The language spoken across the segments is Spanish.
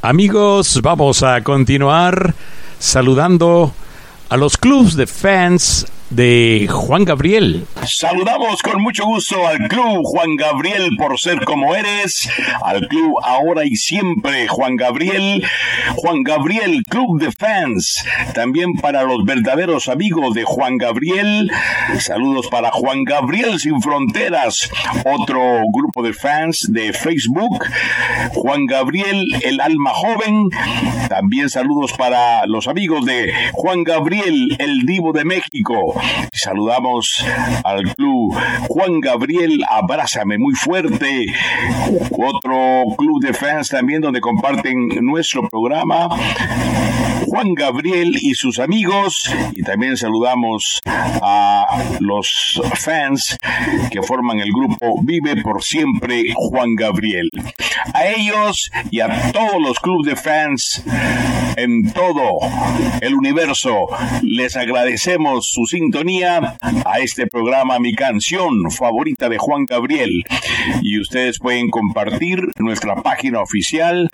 Amigos, vamos a continuar saludando a los clubs de fans de Juan Gabriel. Saludamos con mucho gusto al Club Juan Gabriel por ser como eres, al Club Ahora y Siempre Juan Gabriel Club de Fans, también para los verdaderos amigos de Juan Gabriel. Saludos para Juan Gabriel Sin Fronteras, otro grupo de fans de Facebook, Juan Gabriel El Alma Joven. También saludos para los amigos de Juan Gabriel El Divo de México. Saludamos al Club Juan Gabriel Abrázame Muy Fuerte, otro club de fans también donde comparten nuestro programa, Juan Gabriel y sus amigos. Y también saludamos a los fans que forman el grupo Vive por Siempre Juan Gabriel. A ellos y a todos los clubes de fans en todo el universo les agradecemos su sintonía a este programa Mi Canción Favorita de Juan Gabriel. Y ustedes pueden compartir nuestra página oficial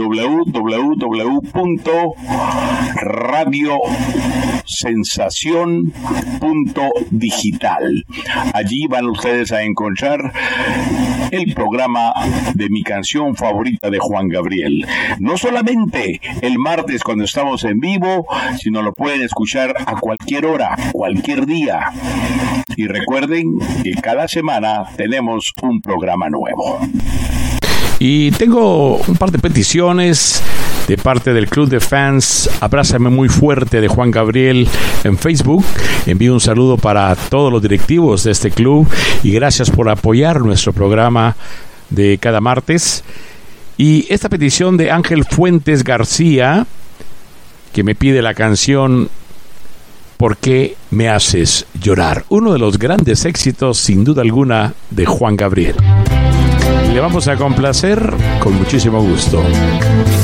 www.radiosensacion.digital. Allí van ustedes a encontrar el programa de Mi Canción Favorita de Juan Gabriel. No solamente el martes cuando estamos en vivo, sino lo pueden escuchar a cualquier hora, cualquier día. Y recuerden que cada semana tenemos un programa nuevo. Y tengo un par de peticiones de parte del Club de Fans Abrázame Muy Fuerte de Juan Gabriel en Facebook. Envío un saludo para todos los directivos de este club y gracias por apoyar nuestro programa de cada martes. Y esta petición de Ángel Fuentes García, que me pide la canción ¿Por qué me haces llorar? Uno de los grandes éxitos, sin duda alguna, de Juan Gabriel. Le vamos a complacer con muchísimo gusto.